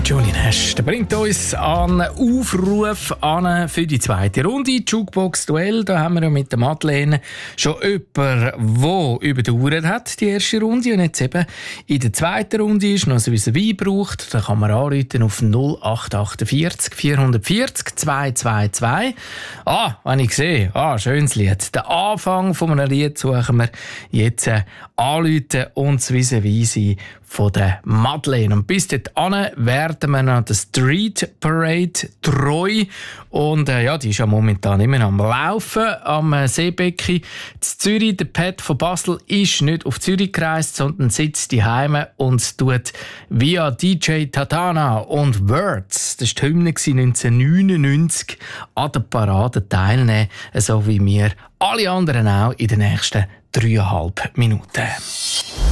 Johnny Nash, der bringt uns an Aufruf an für die zweite Runde. Jukebox-Duell, da haben wir ja mit der Madeleine schon jemanden, der überdauert hat, die erste Runde. Und jetzt eben in der zweiten Runde ist noch so ein Wein braucht. Da kann man anrufen auf 0848 440 222. Wenn ich sehe, schönes Lied. Den Anfang von einem Lied suchen wir jetzt anrufen und das Vis-à-vis von der Madeleine. Und bis dahin werden wir noch der Street Parade treu. Und die ist ja momentan immer am Laufen am Seebecken. In Zürich, der Pat von Basel ist nicht auf Zürich gereist, sondern sitzt daheim und tut via DJ Tatana und Words, das war die Hymne 1999, an der Parade teilnehmen, so wie wir alle anderen auch in den nächsten 3,5 Minuten.